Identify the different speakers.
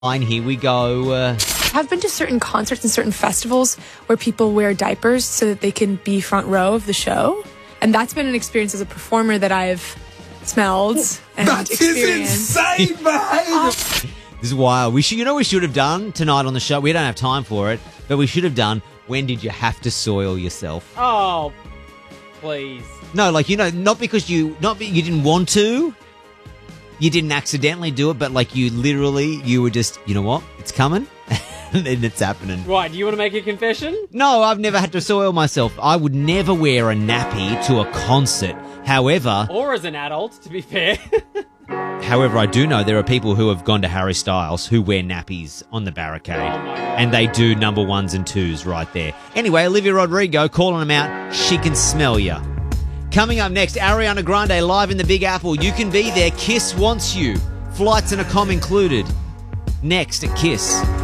Speaker 1: Fine, here we go.
Speaker 2: I've been to certain concerts and certain festivals where people wear diapers so that they can be front row of the show. And that's been an experience as a performer that I've smelled and experienced.
Speaker 3: That is insane behavior.
Speaker 1: This is wild. We should have done tonight on the show. We don't have time for it, but we should have done. When did you have to soil yourself?
Speaker 4: Oh, please.
Speaker 1: No, like not because you didn't want to. You didn't accidentally do it, but like you were just, you know what? It's coming, and it's happening.
Speaker 4: Right, do you want to make a confession?
Speaker 1: No, I've never had to soil myself. I would never wear a nappy to a concert. However...
Speaker 4: Or as an adult, to be fair.
Speaker 1: However, I do know there are people who have gone to Harry Styles who wear nappies on the barricade.
Speaker 4: Oh my God.
Speaker 1: And they do number ones and twos right there. Anyway, Olivia Rodrigo calling them out. She can smell ya. Coming up next, Ariana Grande live in the Big Apple. You can be there. Kiss wants you. Flights and a comm included. Next at Kiss.